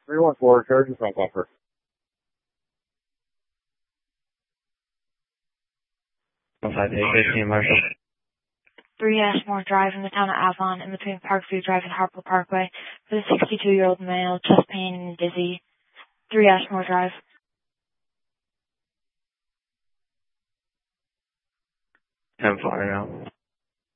314, charge and front bumper. 158, Marshall. 3 Ashmore Drive in the town of Avon, in between Parkview Drive and Harper Parkway, for the 62-year-old male, chest pain and dizzy. 3 Ashmore Drive. 10-4 now.